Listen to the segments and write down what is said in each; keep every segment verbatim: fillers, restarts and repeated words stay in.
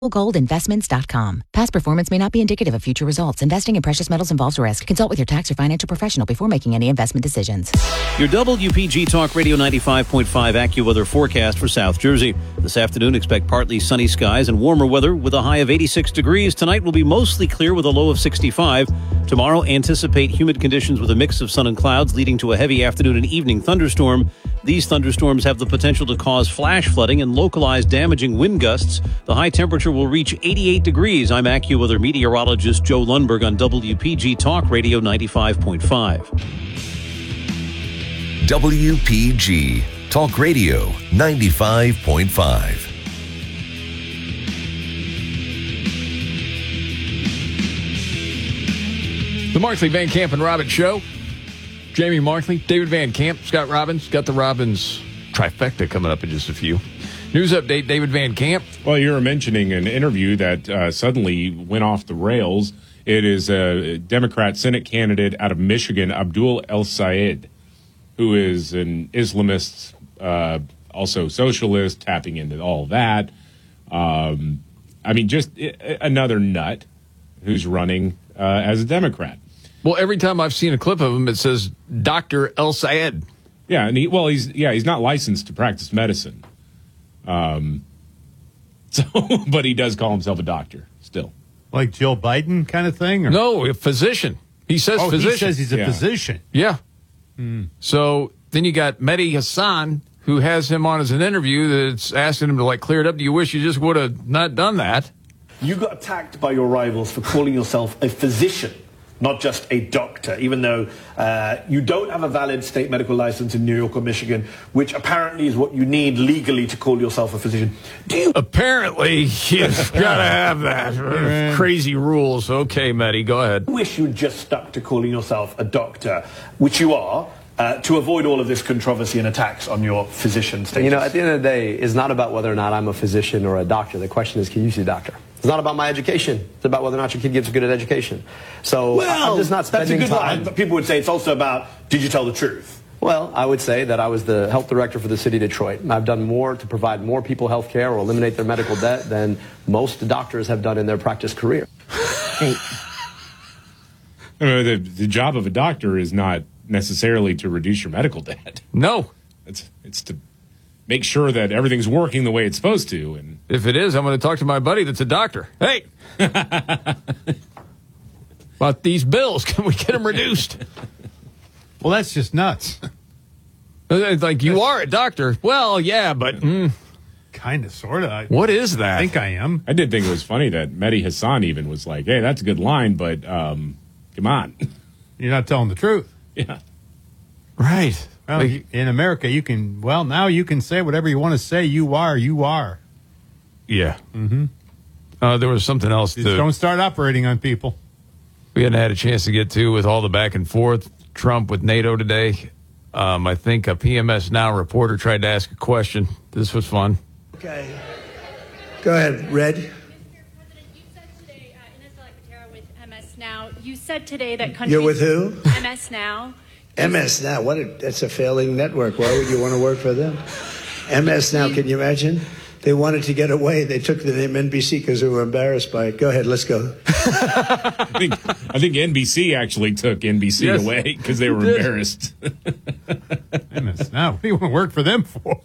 gold investments dot com. Past performance may not be indicative of future results. Investing in precious metals involves risk. Consult with your tax or financial professional before making any investment decisions. Your W P G Talk Radio ninety-five point five AccuWeather forecast for South Jersey. This afternoon, expect partly sunny skies and warmer weather with a high of eighty-six degrees. Tonight will be mostly clear with a low of sixty-five. Tomorrow, anticipate humid conditions with a mix of sun and clouds leading to a heavy afternoon and evening thunderstorm. These thunderstorms have the potential to cause flash flooding and localized damaging wind gusts. The high temperature will reach eighty-eight degrees. I'm AccuWeather meteorologist Joe Lundberg on W P G Talk Radio ninety-five point five. W P G Talk Radio ninety-five point five. The Markley, Van Camp, and Robbins Show. Jamie Markley, David Van Camp, Scott Robbins. Got the Robbins trifecta coming up in just a few. News update, David Van Camp. Well, you were mentioning an interview that uh, suddenly went off the rails. It is a Democrat Senate candidate out of Michigan, Abdul El-Sayed, who is an Islamist, uh, also socialist, tapping into all that. Um, I mean, just another nut who's running uh, as a Democrat. Well, every time I've seen a clip of him, it says Doctor El-Sayed. Yeah, and he, well, he's yeah, he's not licensed to practice medicine. Um, so, but he does call himself a doctor still. Like Joe Biden kind of thing? Or? No, a physician. He says oh, physician. he says he's a yeah. physician. Yeah. Hmm. So then you got Mehdi Hassan, who has him on as an interview that's asking him to, like, clear it up. Do you wish you just would have not done that? You got attacked by your rivals for calling yourself a physician, not just a doctor, even though uh, you don't have a valid state medical license in New York or Michigan, which apparently is what you need legally to call yourself a physician. Do you? Apparently, you've got to have that. Crazy rules. Okay, Mehdi, go ahead. wish you'd just stuck to calling yourself a doctor, which you are, uh, to avoid all of this controversy and attacks on your physician status? You know, at the end of the day, it's not about whether or not I'm a physician or a doctor. The question is, can you see a doctor? It's not about my education. It's about whether or not your kid gets a good education. So well, I'm just not spending that's a good time. line, but people would say it's also about, did you tell the truth? Well, I would say that I was the health director for the city of Detroit. I've done more to provide more people health care or eliminate their medical debt than most doctors have done in their practice career. Hey. Uh, the, the job of a doctor is not necessarily to reduce your medical debt. No. It's, it's to make sure that everything's working the way it's supposed to. And if it is, I'm going to talk to my buddy that's a doctor. Hey! About these bills, can we get them reduced? Well, that's just nuts. It's like, you are a doctor. Well, yeah, but... Mm, kind of, sort of. What is that? I think I am. I did think it was funny that Mehdi Hassan even was like, hey, that's a good line, but um, come on. You're not telling the truth. Yeah. Right. Well, like, in America, you can, well, now you can say whatever you want to say. You are, you are. Yeah. Mm-hmm. Uh, there was something else. Just to, don't start operating on people. We hadn't had a chance to get to with all the back and forth. Trump with NATO today. Um, I think a P M S Now reporter tried to ask a question. This was fun. Okay. Go ahead, Red. Mister President, you said today, uh, Inez de la Catera with M S Now, you said today that countries... You're with who? M S Now. M S Now, what a, that's a failing network. Why would you want to work for them? M S Now, can you imagine? They wanted to get away. They took the name N B C because they were embarrassed by it. Go ahead, let's go. I think I think N B C actually took N B C yes, away because they were embarrassed. M S Now, what do you want to work for them for?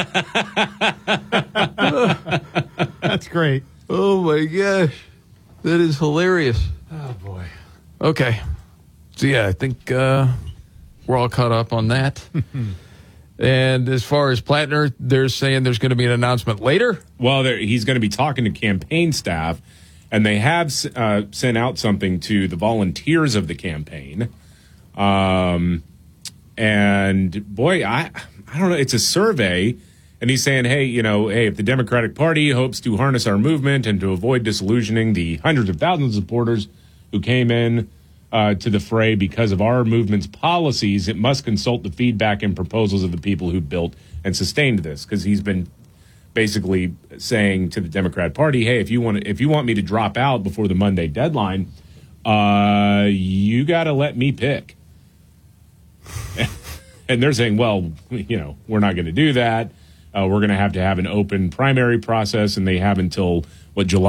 That's great. Oh, my gosh. That is hilarious. Oh, boy. Okay. So, yeah, I think uh, we're all caught up on that. And as far as Plattner, they're saying there's going to be an announcement later? Well, he's going to be talking to campaign staff, and they have uh, sent out something to the volunteers of the campaign. Um, and, boy, I, I don't know. It's a survey, and he's saying, hey, you know, hey, if the Democratic Party hopes to harness our movement and to avoid disillusioning the hundreds of thousands of supporters who came in Uh, to the fray because of our movement's policies, it must consult the feedback and proposals of the people who built and sustained this. Because he's been basically saying to the Democrat Party, "Hey, if you want, if you want me to drop out before the Monday deadline, uh, you got to let me pick." And they're saying, "Well, you know, we're not going to do that. Uh, we're going to have to have an open primary process, and they have until what July."